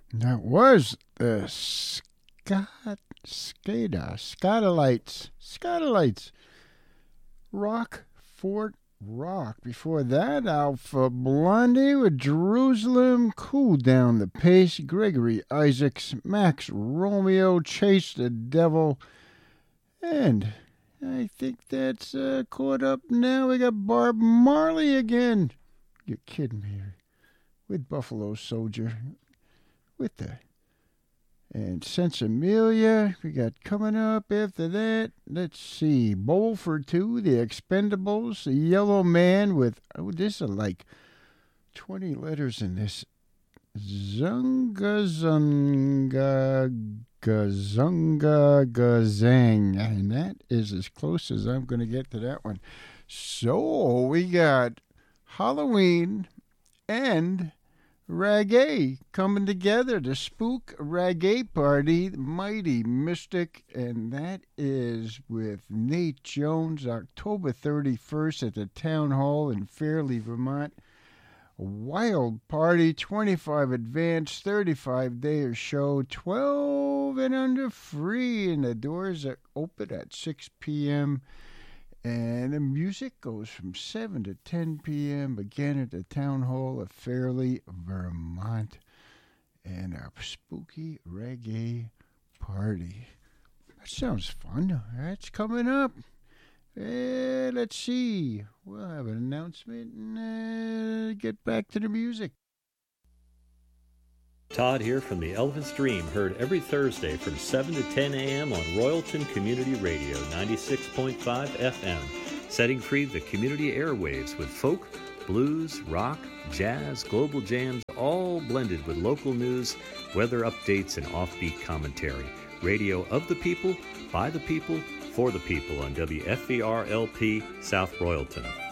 That was the Scotalites. Rock Fort Rock. Before that, Alpha Blondie with Jerusalem. Cool Down the Pace. Gregory Isaacs. Max Romeo. Chase the Devil. And I think that's caught up now. We got Bob Marley again. You're kidding me. With Buffalo Soldier. With the and Sensimilia, we got coming up after that. Let's see, Bowl for Two, The Expendables, The Yellow Man with, this is like 20 letters in this. Zunga Gazang, and that is as close as I'm going to get to that one. So we got Halloween and Reggae coming together, the Spook Reggae Party, Mighty Mystic, and that is with Nate Jones, October 31st at the Town Hall in Fairleigh, Vermont. Wild Party, 25 advance, 35-day show, 12 and under free, and the doors are open at 6 p.m., and the music goes from 7 to 10 p.m. again at the Town Hall of Fairleigh, Vermont. And our spooky reggae party. That sounds fun. That's coming up. Let's see. We'll have an announcement and get back to the music. Todd here from the Elvis Dream, heard every Thursday from 7 to 10 a.m. on Royalton Community Radio, 96.5 FM, setting free the community airwaves with folk, blues, rock, jazz, global jams, all blended with local news, weather updates, and offbeat commentary. Radio of the people, by the people, for the people on WFVR-LP South Royalton.